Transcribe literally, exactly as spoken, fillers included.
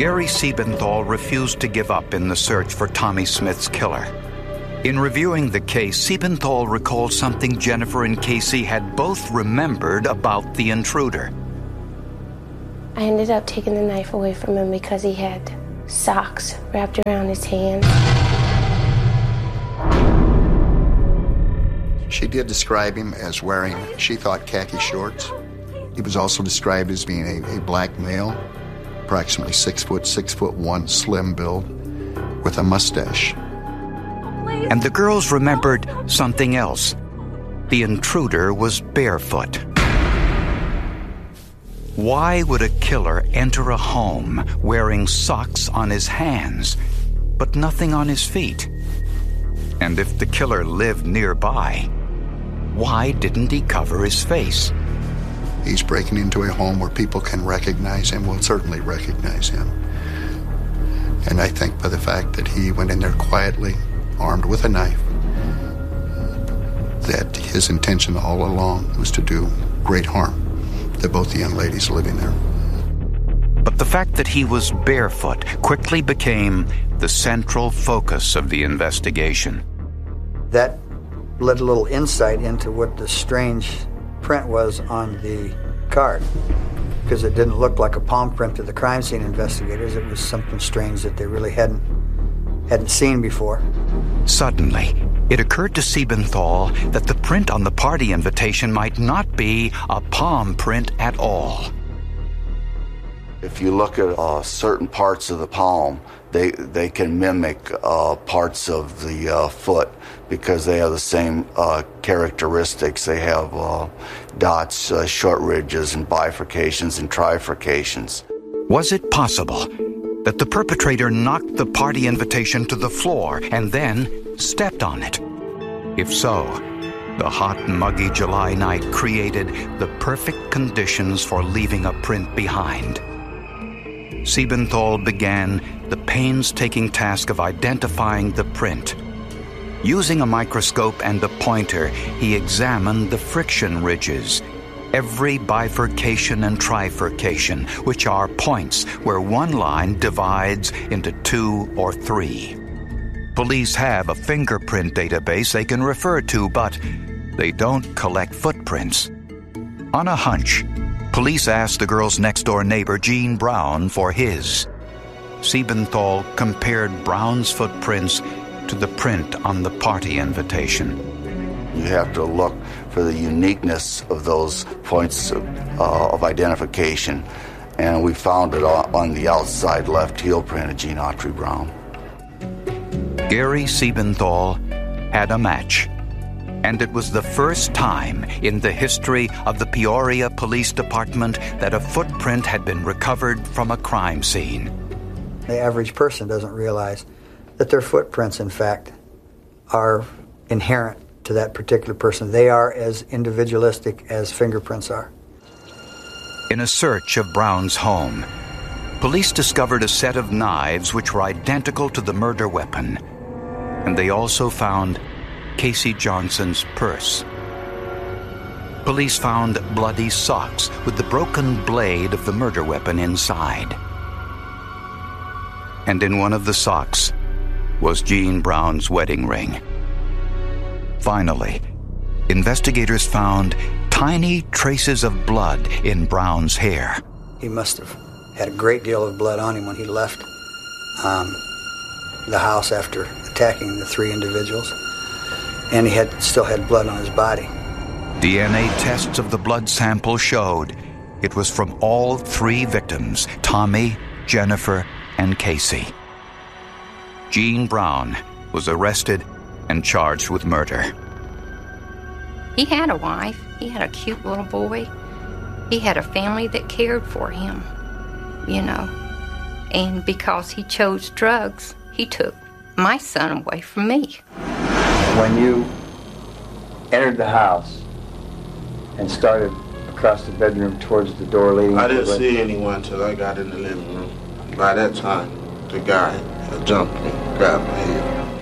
Gary Siebenthal refused to give up in the search for Tommy Smith's killer. In reviewing the case, Siebenthal recalled something Jennifer and Casey had both remembered about the intruder. I ended up taking the knife away from him because he had socks wrapped around his hands. She did describe him as wearing, she thought, khaki shorts. He was also described as being a, a black male, approximately six foot, six foot one, slim build, with a mustache. And the girls remembered something else. The intruder was barefoot. Why would a killer enter a home wearing socks on his hands, but nothing on his feet? And if the killer lived nearby, why didn't he cover his face? He's breaking into a home where people can recognize him, will certainly recognize him. And I think by the fact that he went in there quietly, armed with a knife, that his intention all along was to do great harm to both the young ladies living there. But the fact that he was barefoot quickly became the central focus of the investigation. That led a little insight into what the strange print was on the card, because it didn't look like a palm print to the crime scene investigators. It was something strange that they really hadn't hadn't seen before. Suddenly, it occurred to Siebenthal that the print on the party invitation might not be a palm print at all. If you look at uh, certain parts of the palm, they they can mimic uh, parts of the uh, foot because they have the same uh, characteristics. They have uh, dots, uh, short ridges, and bifurcations and trifurcations. Was it possible that the perpetrator knocked the party invitation to the floor and then stepped on it? If so, the hot, muggy July night created the perfect conditions for leaving a print behind. Siebenthal began the painstaking task of identifying the print. Using a microscope and a pointer, he examined the friction ridges, every bifurcation and trifurcation, which are points where one line divides into two or three. Police have a fingerprint database they can refer to, but they don't collect footprints. On a hunch, police asked the girl's next-door neighbor, Gene Brown, for his. Siebenthal compared Brown's footprints to the print on the party invitation. You have to look for the uniqueness of those points of, uh, of identification, and we found it on the outside left heel print of Gene Autry Brown. Gary Siebenthal had a match, and it was the first time in the history of the Peoria Police Department that a footprint had been recovered from a crime scene. The average person doesn't realize that their footprints, in fact, are inherent to that particular person. They are as individualistic as fingerprints are. In a search of Brown's home, police discovered a set of knives which were identical to the murder weapon, and they also found Casey Johnson's purse. Police found bloody socks with the broken blade of the murder weapon inside. And in one of the socks was Gene Brown's wedding ring. Finally, investigators found tiny traces of blood in Brown's hair. He must have had a great deal of blood on him when he left um, the house after attacking the three individuals. And he had still had blood on his body. D N A tests of the blood sample showed it was from all three victims, Tommy, Jennifer, and Casey. Gene Brown was arrested and charged with murder. He had a wife. He had a cute little boy. He had a family that cared for him, you know. And because he chose drugs, he took my son away from me. When you entered the house and started across the bedroom towards the door leading I didn't to the see anyone until I got in the living room. By that time, the guy had jumped me, grabbed my head.